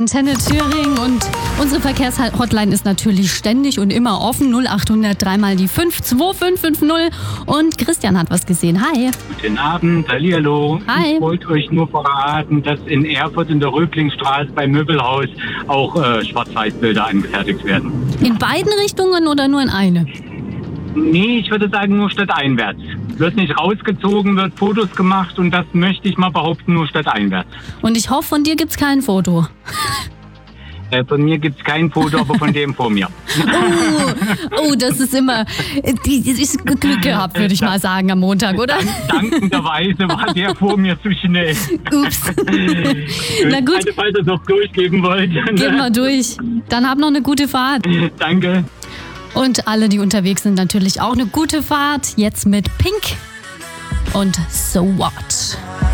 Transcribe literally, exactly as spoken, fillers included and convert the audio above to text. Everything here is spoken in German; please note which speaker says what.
Speaker 1: Antenne Thüringen und unsere Verkehrshotline ist natürlich ständig und immer offen. null acht hundert drei mal die fünf zwei fünf fünf null und Christian hat was gesehen. Hi.
Speaker 2: Guten Abend, hallihallo.
Speaker 1: Hi.
Speaker 2: Ich wollte euch nur verraten, dass in Erfurt in der Röblingstraße beim Möbelhaus auch äh, Schwarz-Weiß-Bilder angefertigt werden.
Speaker 1: In beiden Richtungen oder nur in eine?
Speaker 2: Nee, ich würde sagen nur stadteinwärts. Wird nicht rausgezogen, wird Fotos gemacht und das möchte ich mal behaupten, nur stadteinwärts.
Speaker 1: Und ich hoffe, von dir gibt's kein Foto.
Speaker 2: Äh, von mir gibt's kein Foto, aber von dem vor mir.
Speaker 1: Oh, oh, das ist immer, die, die ist Glück gehabt, würde ich mal sagen, am Montag, oder?
Speaker 2: Dank, dankenderweise war der vor mir zu schnell.
Speaker 1: Ups. Na gut.
Speaker 2: Also, falls ihr es noch durchgeben wollt.
Speaker 1: Gehen wir durch. Dann hab noch eine gute Fahrt.
Speaker 2: Danke.
Speaker 1: Und alle, die unterwegs sind, natürlich auch eine gute Fahrt. Jetzt mit Pink und So What.